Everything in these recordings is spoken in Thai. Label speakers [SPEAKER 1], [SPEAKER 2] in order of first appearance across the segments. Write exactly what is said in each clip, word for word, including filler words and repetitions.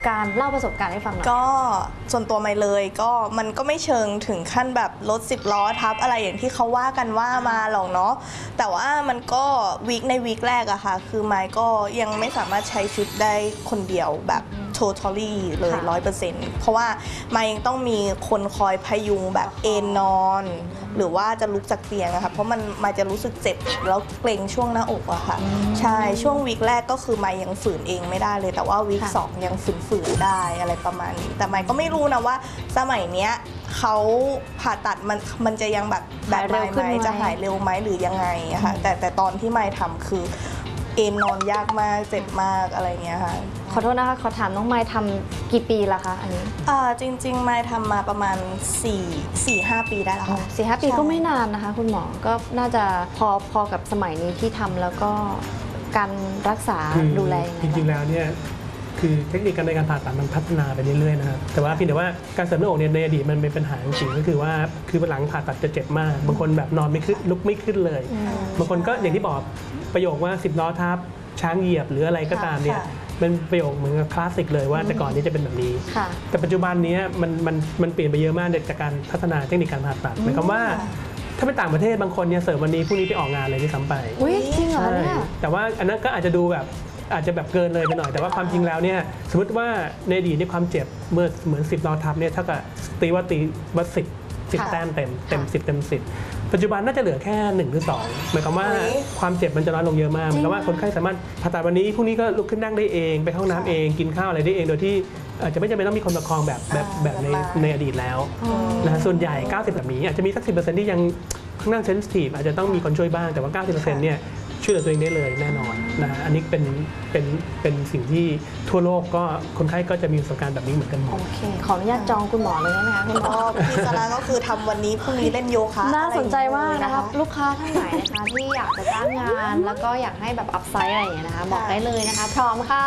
[SPEAKER 1] การเล่าประสบการณ์ให้ฟังหน่อย
[SPEAKER 2] ก็ส่วนตัวไม่เลยก็มันก็ไม่เชิงถึงขั้นแบบรถสิบล้อทับอะไรอย่างที่เขาว่ากันว่ามาหรอกเนาะแต่ว่ามันก็วีคในวีคแรกอะค่ะคือไมค์ก็ยังไม่สามารถใช้ชีวิตได้คนเดียวแบบ totally เลย ร้อยเปอร์เซ็นต์ เพราะว่าไมค์ยังต้องมีคนคอยพยุงแบบเอนนอนหรือว่าจะลุกจากเตียงอะค่ะเพราะมันไมค์จะรู้สึกเจ็บแล้วเกร็งช่วงหน้าอกอะค่ะใช่ช่วงวีคแรกก็คือไมค์ยังฝืนเองไม่ได้เลยแต่ว่าวีคสองยังฝืนฝืนได้อะไรประมาณนี้แต่ไมค์ก็ไม่รู้นะว่าสมัยเนี้ยเขาผ่าตัดมันมันจะยังแบบแบบไมค์ไหมจะหายเร็วไหมหรือยังไงอะค่ะแต่แต่ตอนที่ไมค์ทำคือเอนนอนยากมากเจ็บมากอะไรเงี้ยค่ะ
[SPEAKER 1] ขอโทษนะคะขอถามน้องไมค์ทำกี่ปีละคะอันนี้
[SPEAKER 2] อ่าจริงๆไมค์ทำมาประมาณสี่สี่ห้าปีได้แล้วค่ะ
[SPEAKER 1] สี่ห้าปีก็ไม่นานนะคะคุณหมอก็น่าจะพอพอกับสมัยนี้ที่ทำแล้วก็การรักษาดูแล
[SPEAKER 3] จริงๆแล้วเนี่ยคือเทคนิคการในการผ่าตัดมันพัฒนาไปเรื่อยๆนะครับแต่ว่าเพียงแต่ว่าการเสริมหน้าอกเนี่ยในอดีตมันเป็นปัญหาจริงๆก็คือว่าคือหลังผ่าตัดจะเจ็บมากบางคนแบบนอนไม่ขึ้นลุกไม่ขึ้นเลยบางคนก็อย่างที่บอกประโยคว่าสิบล้อทับช้างเหยียบหรืออะไรก็ตามเนี่ยเป็นประโยคเหมือนกับคลาสสิกเลยว่าแต่ก่อนนี้จะเป็นแบบนี้แต่ปัจจุบันนี้มันมันมันเปลี่ยนไปเยอะมากจากการพัฒนาเทคนิคการผ่าตัดหมายความว่าถ้าเป็นต่างประเทศบางคนเนี่ยเสริมวันนี้พรุ่งนี้ไปออกงานเลยที่ซ้ำไป
[SPEAKER 1] อุ้ยจริงเหรอเนี่ย
[SPEAKER 3] แต่ว่าอันนั้นก็อาจจะดูแบบอาจจะแบบเกินเลยไปหน่อยแต่ว่าความจริงแล้วเนี่ยสมมติว่าในอดีตนี่ความเจ็บเมื่อเหมือนสิบล้อทับเนี่ยถ้ากับตีว่าตีว่าสิบสิบแต้มเต็มเต็มสิบเต็มสิบปัจจุบันน่าจะเหลือแค่หนึ่งหรือสองหมายความว่าความเจ็บมันจะน้อยลงเยอะมากหมายความว่าคนไข้สามารถผ่าตัดวันนี้พรุ่งนี้ก็ลุกขึ้นนั่งได้เองไปเข้าห้องน้ำเองกินข้าวอะไรได้เองโดยที่อาจจะไม่จำเป็นต้องมีคนประคองแบบแบบแบบในในอดีตแล้วนะส่วนใหญ่เก้าสิบแบบนี้อาจจะมีสักสิบเปอร์เซ็นต์ที่ยังข้างหน้าเซนซิทีฟอาจจะต้องมีคนช่วยบ้างแต่ว่าเก้าสิบเปอร์เซ็นต์เนี่ยช่วยเหลือตัวเองได้เลยแน่นอนนะฮะอันนี้เป็นเป็นเป็นสิ่งที่ทั่วโลกก็คนไข้ก็จะมีประสบการณ์แบบนี้เหมือนกันหมด
[SPEAKER 1] โอเคขออนุญาตจองคุณหมอเลยได้ไหมคะคุณหมอ
[SPEAKER 2] พี่สาระก็คือทำวันนี้พรุ่งนี้เล่นโยคะ
[SPEAKER 1] น่าสนใจมากนะคะลูกค้าท่านไหนนะคะที่อยากจะจ้างงานแล้วก็อยากให้แบบอัพไซด์อะไรอย่างเงี้ยนะคะบอกได้เลยนะคะพร้อมค่ะ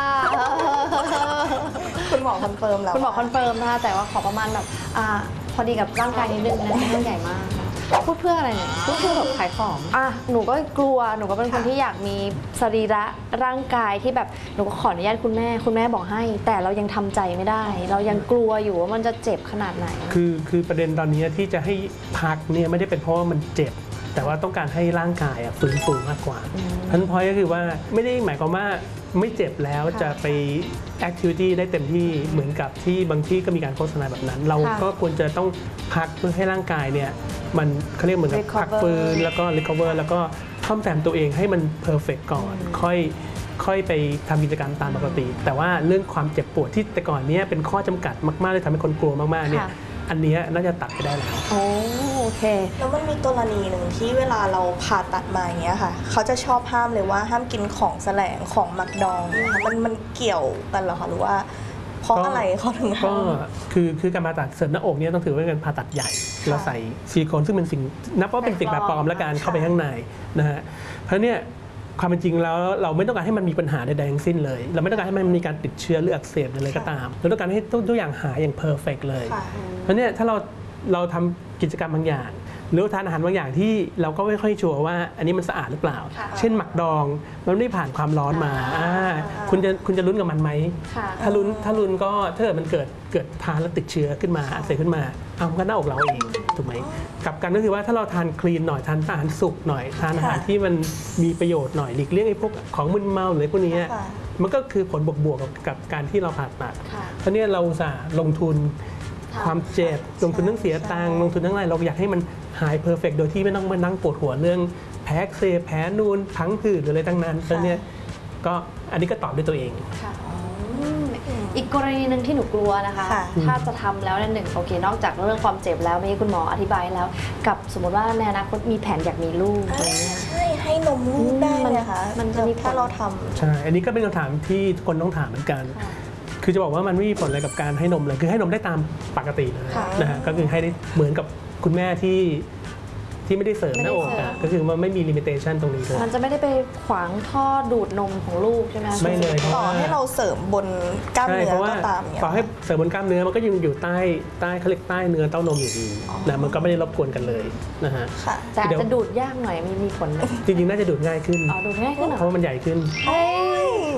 [SPEAKER 2] คุณหมอคอนเฟิร์มแล้ว
[SPEAKER 1] คุณหมอคอนเฟิร์มนะคะแต่ว่าขอประมาณแบบอ่าพอดีกับร่างกายนิดนึงนะเรื่องใหญ่มากพูดเพื่ออะไรเนี่ยพูดเพื่อแบบขายของอ่ะหนูก็กลัวหนูก็เป็นคนที่อยากมีสรีระร่างกายที่แบบหนูก็ขออนุญาตคุณแม่คุณแม่บอกให้แต่เรายังทำใจไม่ได้เรายังกลัวอยู่ว่ามันจะเจ็บขนาดไหน
[SPEAKER 3] คือคือประเด็นตอนนี้ที่จะให้พักเนี่ยไม่ได้เป็นเพราะว่ามันเจ็บแต่ว่าต้องการให้ร่างกายฟื้นฟูมากกว่าเพราะฉะนั้นพอยก็คือว่าไม่ได้หมายความว่าไม่เจ็บแล้วจะไปแอคทิวิตี้ได้เต็มที่เหมือนกับที่บางที่ก็มีการโฆษณาแบบนั้นเราก็ควรจะต้องพักเพื่อให้ร่างกายเนี่ยมันเขาเรียกเหมือนกับพักฟื้นแล้วก็ recover แล้วก็ซ่อมแซมตัวเองให้มัน perfect ก่อนค่อยค่อยไปทำกิจกรรมตามปกติแต่ว่าเรื่องความเจ็บปวดที่แต่ก่อนนี้เป็นข้อจำกัดมากๆเลยทำให้คนกลัวมากๆเนี่ยอันนี้น่าจะตัดไปได้แล้ว
[SPEAKER 1] โอเค
[SPEAKER 2] แล้วมันมีกรณีหนึ่งที่เวลาเราผ่าตัดมาอย่างเงี้ยค่ะเขาจะชอบห้ามเลยว่าห้ามกินของแสลงของหมักดองมันมันเกี่ยวกันเหรอคะหรือว่าเพราะอะไรเขาถึงห้าม
[SPEAKER 3] ก็คือคือการผ่าตัดเสริมหน้าอกเนี่ยต้องถือว่าเป็นการผ่าตัดใหญ่เราใส่ซิลิโคนซึ่งเป็นสิ่งนับว่าเป็นสิ่งแบบปลอมและการเข้าไปข้างในนะฮะเพราะเนี่ยความเป็นจริงแล้วเราไม่ต้องการให้มันมีปัญหาใดๆทั้งสิ้นเลยเราไม่ต้องการให้มันมีการติดเชื้อหรืออักเสบอะไรก็ตามเราต้องการให้ทุกอย่างหายอย่างเพอร์เฟกต์เลยเพราะเนี่ยถ้าเราเราทำกิจกรรมบางอย่างหรือทานอาหารบางอย่างที่เราก็ไม่ค่อยชัวร์ว่าอันนี้มันสะอาดหรือเปล่าเช่นหมักดองมันไม่ผ่านความร้อนมาคุณจะคุณจะลุ้นกับมันไหมถ้าลุ้นถ้าลุ้นก็ถ้าเกิดมันเกิดเกิดทานแล้วติดเชื้อขึ้นมาอักเสบขึ้นมาเอามันก็หน้าอกเราเองถูกไหมกับกันก็คือว่าถ้าเราทานคลีนหน่อยทานอาหารสุกหน่อยทานอาหารที่มันมีประโยชน์หน่อยหลีกเลี่ยงไอ้พวกของมึนเมาหรือพวกนี้มันก็คือผลบวกๆกับการที่เราผ่าตัดเพราะเนี่ยเราสาลงทุนความเจ็บลงทุนทั้งเสียตังค์ลงทุนทั้งอะไรเราอยากให้มันหายเพอร์เฟกต์โดยที่ไม่ต้องมานั่งปวดหัวเรื่องแพ้เซแพ้นูนพังผืดหรืออะไรตั้งนั้นเพราะเนี่ยก็อันนี้ก็ตอบด้วยตัวเอง
[SPEAKER 1] อีกกรณีหนึ่งที่หนูกลัวนะคะถ้าจะทำแล้วในหนึ่งโอเคนอกจากเรื่องความเจ็บแล้วเมื่อกี้คุณหมออธิบายแล้วกับสมมติว่าในอนาคตมีแผนอยากมีลูกอะไรเงี้ย
[SPEAKER 2] ใช่ให้นมลูกได้เลยค่ะ
[SPEAKER 1] มันจะมี
[SPEAKER 2] ถ้าเราทำ
[SPEAKER 3] ใช่อันนี้ก็เป็นคำถามที่ทุกคนต้องถามเหมือนกันคือจะบอกว่ามันไม่มีผลอะไรกับการให้นมเลยคือให้นมได้ตามปกติเลยนะฮะก็คือให้ได้เหมือนกับคุณแม่ที่ที่ไม่ได้เสริมหน้าอกก็คือมันไม่มีลิมิเตชันตรงนี้เลย
[SPEAKER 1] มันจะไม่ได้ไปขวางท่อดูดนมของลูกใช่ไหม
[SPEAKER 3] ไม่เลย
[SPEAKER 2] ต่อให้เราเสริมบนกล้ามเนื้อก็ตามเนี่ย
[SPEAKER 3] ต่อให้เสริมบนกล้ามเนื้อมันก็ยังอยู่ใต้ใต้เขาเรียกใต้เนื้อเต้านมอยู่ดีนะมันก็ไม่ได้รบกวนกันเลยนะฮะ
[SPEAKER 1] แต่อาจจะดูดยากหน่อยมีมีผล
[SPEAKER 3] จริงๆน่าจะดูดง่ายขึ้น
[SPEAKER 1] อ๋อดูดง่ายขึ้น
[SPEAKER 3] เพราะมันใหญ่ขึ้น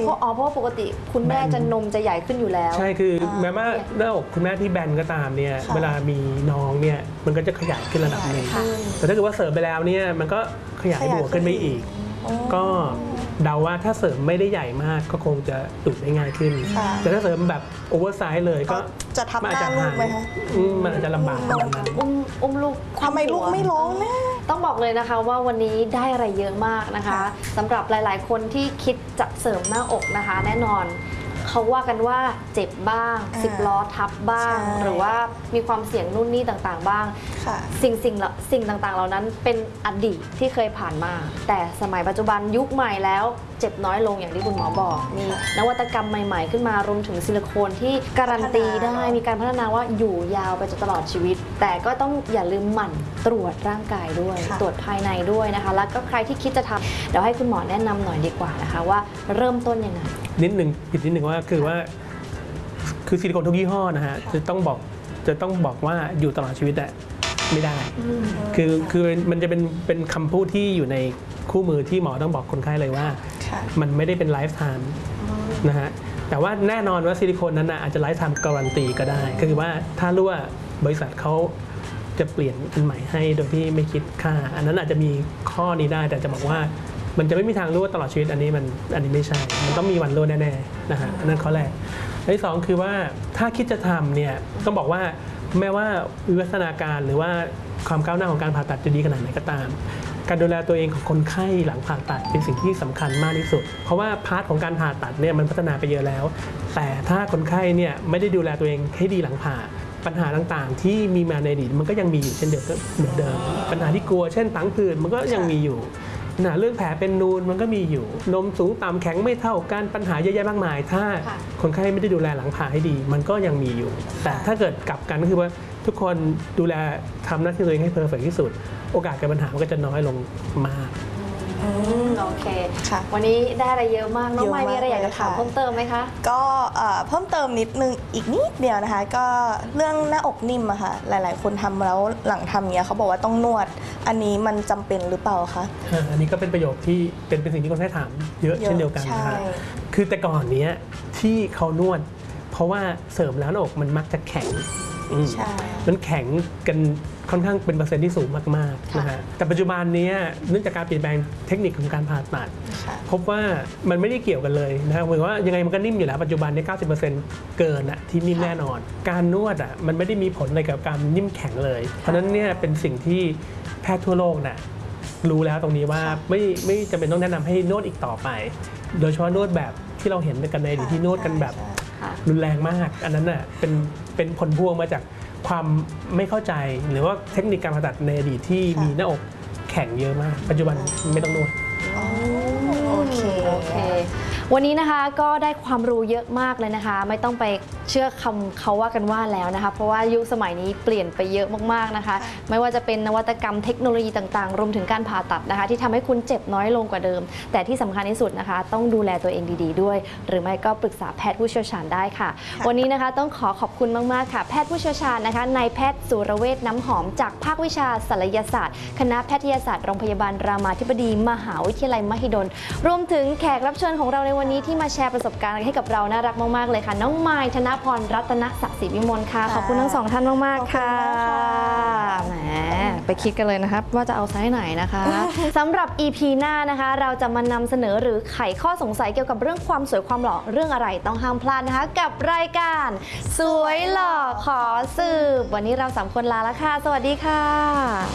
[SPEAKER 1] เพราะอ๋อเพราะว่าปกติคุณแม่จะนมจะใหญ่ขึ้นอยู่แล้ว
[SPEAKER 3] ใช่คือแม้ว่าหน้าอกคุณแม่ที่แบนก็ตามเนี่ย
[SPEAKER 2] ค่ะ
[SPEAKER 3] เวลามีน้องเนี่ยมันก็จะขยายขึ้นระดับหนึ่ง
[SPEAKER 2] ค่ะ
[SPEAKER 3] แต่ถ้าเกิดว่าเสริมไปแล้วเนี่ยมันก็ขยายบวกขึ้นไปอีก
[SPEAKER 2] อ๋อ
[SPEAKER 3] ก็เดาว่าถ้าเสริมไม่ได้ใหญ่มากก็คงจะดูดได้ง่ายขึ้น
[SPEAKER 2] ค่ะ
[SPEAKER 3] แต่ถ้าเสริมแบบโอเวอร์ไซส์เลยก็
[SPEAKER 2] จะทับ
[SPEAKER 3] มั
[SPEAKER 2] ห
[SPEAKER 3] อาจ
[SPEAKER 2] น้า
[SPEAKER 3] จะ
[SPEAKER 2] ลู
[SPEAKER 3] ห่าก ง
[SPEAKER 2] ไหมคะ
[SPEAKER 3] อืมมันอาจจะลำบากประมาณนั้น
[SPEAKER 1] อุ้มอุ้มลูก
[SPEAKER 2] ทำไมลูกไม่ร้องนะ
[SPEAKER 1] ต้องบอกเลยนะคะว่าวันนี้ได้อะไรเยอะมากนะคะ
[SPEAKER 2] ค่ะ
[SPEAKER 1] สำหรับหลาย ๆ คนที่คิดจะเสริมหน้าอกนะคะ แน่นอนเขาว่ากันว่าเจ็บบ้าง
[SPEAKER 2] อ่า
[SPEAKER 1] สิบล้อทับบ้าง
[SPEAKER 2] ใช่
[SPEAKER 1] หรือว่ามีความเสี่ยงนู่นนี่ต่างๆ บ้าง
[SPEAKER 2] ค่ะ
[SPEAKER 1] สิ่งสิ่งเหล่าสิ่งต่างๆ เหล่านั้นเป็นอดีตที่เคยผ่านมา แต่สมัยปัจจุบันยุคใหม่แล้วเจ็บน้อยลงอย่างที่คุณหมอบอก มีนวัตกรรมใหม่ๆ ขึ้นมารวมถึงซิลิโคนที่การันตีได้ มีการพัฒนาว่าอยู่ยาวไปจนตลอดชีวิต แต่ก็ต้องอย่าลืมหมั่นตรวจร่างกายด้วย
[SPEAKER 2] ค่ะ
[SPEAKER 1] ตรวจภายในด้วยนะคะ แล้วก็ใครที่คิดจะทำเดี๋ยวให้คุณหมอแนะนำหน่อยดีกว่านะคะว่าเริ่มต้นยังไง
[SPEAKER 3] นิดหนึ่งผิดนิดหนึ่งว่าคือว่าคือซิลิโคนทุกยี่ห้อนะฮะจะต้องบอกจะต้องบอกว่าอยู่ตลอดชีวิตอะไม่ได้ คือคือมันจะเป็นเป็นคำพูดที่อยู่ในคู่มือที่หมอต้องบอกคนไข้เลยว่า
[SPEAKER 2] ค่ะ
[SPEAKER 3] มันไม่ได้เป็นไลฟ์ไทม์นะฮะแต่ว่าแน่นอนว่าซิลิโคนนั้นนะอาจจะไลฟ์ไทม์การันตีก็ได้คือว่าถ้ารู้ว่าบริษัทเขาจะเปลี่ยนอันใหม่ให้โดยที่ไม่คิดค่า อันนั้นอาจจะมีข้อนี้ได้แต่จะบอกว่ามันจะไม่มีทางรู้ว่าตลอดชีวิตอันนี้มันอันนี้ไม่ใช่ มันต้องมีวันรู้แน่ๆนะฮะอันนั้นข้อแรกและที่สองคือว่าถ้าคิดจะทำเนี่ยต้องบอกว่าแม้ว่าวิวัฒนาการหรือว่าความก้าวหน้าของการผ่าตัดจะดีขนาดไหนก็ตาม การดูแลตัวเองของคนไข้หลังผ่าตัดเป็นสิ่งที่สำคัญมากที่สุด เพราะว่าพาร์ทของการผ่าตัดเนี่ยมันพัฒนาไปเยอะแล้ว แต่ถ้าคนไข้เนี่ยไม่ได้ดูแลตัวเองให้ดีหลังผ่า ปัญหาต่างๆ ที่มีมาในอดีตมันก็ยังมีอยู่เช่นเดิมเหมือนเดิม ปัญหาที่กลัวเช่นพังผืดมันก็ยังมีอยู่ปัญหาเรื่องแผลเป็นนูนมันก็มีอยู่ นมสูงต่ำแข็งไม่เท่ากันปัญหาเยอะแยะมากมาย ถ้า
[SPEAKER 1] ค่ะ
[SPEAKER 3] คนไข้ไม่ได้ดูแลหลังผ่าให้ดี มันก็ยังมีอยู่ แต่ถ้าเกิดกลับกันก็คือว่าทุกคนดูแลทำหน้าที่ตัวเองให้เพอร์เฟกที่สุด โอกาสเกิดปัญหามันก็จะน้อยลงมาก
[SPEAKER 1] อืมโอเค
[SPEAKER 2] ค่ะ
[SPEAKER 1] วันนี้ได้อะไรเยอะมาก น้อง
[SPEAKER 2] เยอะ
[SPEAKER 1] ไม
[SPEAKER 2] มาก
[SPEAKER 1] ค์มีอะไรอยากจะถาม
[SPEAKER 2] เลยค่ะ
[SPEAKER 1] เพิ่มเติมไหมคะ
[SPEAKER 2] ก็เอ่อเพิ่มเติมนิดนึงอีกนิดเดียวนะคะ ก็เรื่องหน้าอกนิ่มอะค่ะ หลาย ๆ คนทำแล้วหลังทำเนี้ยเขาบอกว่าต้องนวด อันนี้มันจำเป็นหรือเปล่าคะ
[SPEAKER 3] อ่าอันนี้ก็เป็นประโยคที่เป็นเป็นสิ่งที่คนไข้ถามเยอะ
[SPEAKER 2] เยอะ
[SPEAKER 3] เช่นเดียวกันนะฮะ
[SPEAKER 2] ใช่
[SPEAKER 3] คือแต่ก่อนเนี้ยที่เขานวด เพราะว่าเสริมแล้วหน้าอกมันมักจะแข็งอืม
[SPEAKER 2] ใช่
[SPEAKER 3] มันแข็งกันค่อนข้างเป็นเปอร์เซ็นต์ที่สูงมากๆ
[SPEAKER 1] ค่ะ
[SPEAKER 3] นะฮะแต่ปัจจุบันเนี้ยเนื่องจากการเปลี่ยนแปลงเทคนิคของการผ่าตัด
[SPEAKER 2] ค่ะ
[SPEAKER 3] พบว่ามันไม่ได้เกี่ยวกันเลยนะเหมือนว่ายังไงมันก็นิ่มอยู่แล้วปัจจุบันเนี้เก้าสิบเปอร์เซ็นต์เกินอะที่นิ่มแน่นอน การนวดอะมันไม่ได้มีผลอะไรกับการนิ่มแข็งเลย เพราะฉะนั้นเนี่ยเป็นสิ่งที่แพทย์ทั่วโลกน่ะรู้แล้วตรงนี้ว่าไม่ไม่จำเป็นต้องแนะนำให้นวดอีกต่อไป โดยเฉพาะนวดแบบที่เราเห็นกันในอดีตที่นวดกันแบบ
[SPEAKER 2] ใช่
[SPEAKER 1] ค่ะ
[SPEAKER 3] รุนแรงมาก อันนั้นน่ะเป็นเป็นผลพวงมาจากความไม่เข้าใจ หรือว่าเทคนิคการผ่าตัดในอดีตที่
[SPEAKER 2] ค่ะ
[SPEAKER 3] มีหน้าอกแข็งเยอะมาก ปัจจุบันไม่ต้องนวด
[SPEAKER 2] โอเค
[SPEAKER 1] โอเค วันนี้นะคะก็ได้ความรู้เยอะมากเลยนะคะ ไม่ต้องไปเชื่อคำเขาว่ากันว่าแล้วนะคะ เพราะว่ายุคสมัยนี้เปลี่ยนไปเยอะมากๆนะคะ ไม่ว่าจะเป็นนวัตกรรมเทคโนโลยีต่างๆ รวมถึงการผ่าตัดนะคะ ที่ทำให้คุณเจ็บน้อยลงกว่าเดิม แต่ที่สำคัญที่สุดนะคะ ต้องดูแลตัวเองดีๆด้วย หรือไม่ก็ปรึกษาแพทย์ผู้เชี่ยวชาญได้ค่ะ วันนี้นะคะต้องขอขอบคุณมากๆค่ะ แพทย์ผู้เชี่ยวชาญนะคะนายแพทย์สุรเวชน้ำหอมจากภาควิชาศัลยศาสตร์ คณะแพทยศาสตร์โรงพยาบาลรามาธิบดีมหาวิทยาลัยมหิดล รวมถึงแขกรับเชิญของเราในวันนี้ที่มาแชร์ประสบการณ์ให้กับเราน่ารักมากๆเลยค่ะ น้องไมค์ธนพรรัตนศักดิ์ศรีวิมลค่ะ ขอบคุณทั้งสองท่านมากๆค่ะ
[SPEAKER 2] ขอบคุณมากค่ะ
[SPEAKER 1] แหมไปคิดกันเลยนะครับว่าจะเอาไซส์ไหนนะคะ สำหรับ อี พี หน้านะคะ เราจะมานำเสนอหรือไขข้อสงสัยเกี่ยวกับเรื่องความสวยความหล่อเรื่องอะไรต้องห้ามพลาดนะคะ กับรายการ สวยหล่อขอสืบวันนี้เราสามคนลาแล้วค่ะ สวัสดีค่ะ